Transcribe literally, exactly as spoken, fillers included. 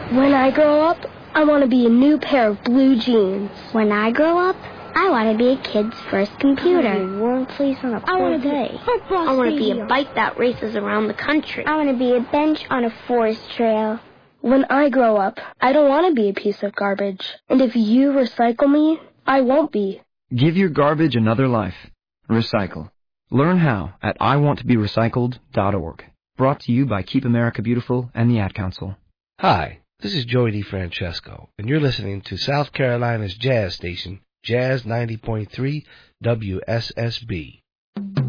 When I grow up, I want to be a new pair of blue jeans. When I grow up, I want to be a kid's first computer. I want to be a warm place on a cold day. I want to be a bike that races around the country. I want to be a bench on a forest trail. When I grow up, I don't want to be a piece of garbage. And if you recycle me, I won't be. Give your garbage another life. Recycle. Learn how at I want to be recycled dot org. Brought to you by Keep America Beautiful and the Ad Council. Hi, this is Joey DeFrancesco, and you're listening to South Carolina's jazz station, Jazz ninety point three W S S B.